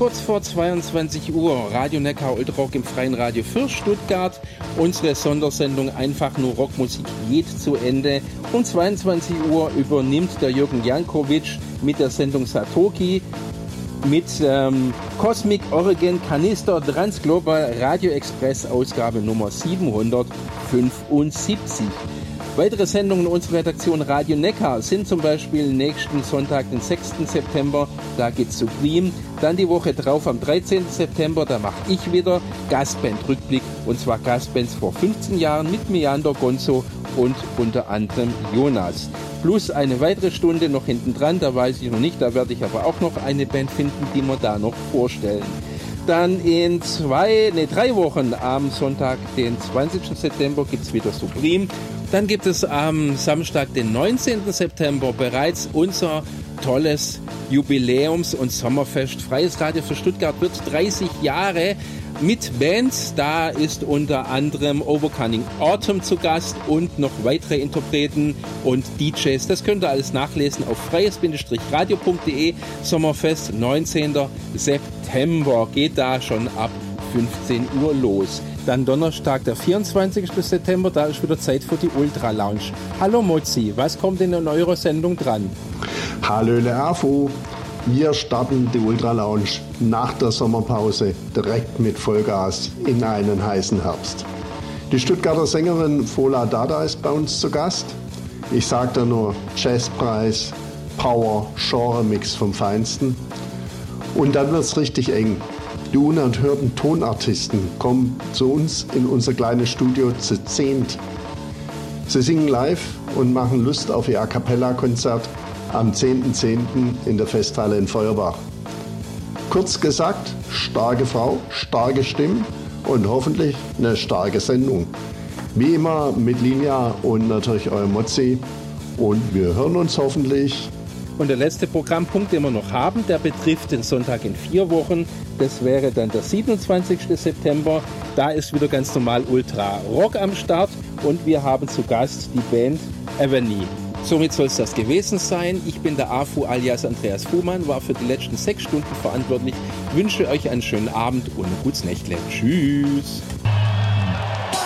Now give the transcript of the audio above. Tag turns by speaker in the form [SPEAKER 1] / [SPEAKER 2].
[SPEAKER 1] kurz vor 22 Uhr. Radio Neckar Ultra Rock im Freien Radio für Stuttgart. Unsere Sondersendung Einfach nur Rockmusik geht zu Ende. Um 22 Uhr übernimmt der Jürgen Jankovic mit der Sendung Satoki mit Cosmic Origin Kanister Transglobal Radio Express Ausgabe Nummer 775. Weitere Sendungen unserer Redaktion Radio Neckar sind zum Beispiel nächsten Sonntag, den 6. September, da geht's Supreme. Dann die Woche drauf am 13. September, da mache ich wieder Gastband-Rückblick, und zwar Gastbands vor 15 Jahren mit Meander, Gonzo und unter anderem Jonas. Plus eine weitere Stunde noch hinten dran, da weiß ich noch nicht, da werde ich aber auch noch eine Band finden, die wir da noch vorstellen. Dann in 3 Wochen, am Sonntag, den 20. September, gibt's wieder Supreme. Dann gibt es am Samstag, den 19. September, bereits unser tolles Jubiläums- und Sommerfest. Freies Radio für Stuttgart wird 30 Jahre mit Bands. Da ist unter anderem Overcoming Autumn zu Gast und noch weitere Interpreten und DJs. Das könnt ihr alles nachlesen auf freies-radio.de. Sommerfest 19. September geht da schon ab 15 Uhr los. Dann Donnerstag, der 24. September, da ist wieder Zeit für die Ultra Lounge. Hallo Mozzi, was kommt denn in eurer Sendung dran?
[SPEAKER 2] Hallöle AFO, wir starten die Ultra Lounge nach der Sommerpause direkt mit Vollgas in einen heißen Herbst. Die Stuttgarter Sängerin Fola Dada ist bei uns zu Gast. Ich sag da nur Jazzpreis, Power, Genre-Mix vom Feinsten. Und dann wird's richtig eng. Die unerhörten Tonartisten kommen zu uns in unser kleines Studio zu 10. Sie singen live und machen Lust auf ihr A-Cappella-Konzert am 10.10. in der Festhalle in Feuerbach. Kurz gesagt, starke Frau, starke Stimmen und hoffentlich eine starke Sendung. Wie immer mit Linja und natürlich euer Mozzi. Und wir hören uns hoffentlich.
[SPEAKER 1] Und der letzte Programmpunkt, den wir noch haben, der betrifft den Sonntag in 4 Wochen. Das wäre dann der 27. September. Da ist wieder ganz normal Ultra Rock am Start und wir haben zu Gast die Band Aveny. Somit soll es das gewesen sein. Ich bin der AFU alias Andreas Fuhrmann, war für die letzten 6 Stunden verantwortlich. Wünsche euch einen schönen Abend und ein gutes Nächtle. Tschüss.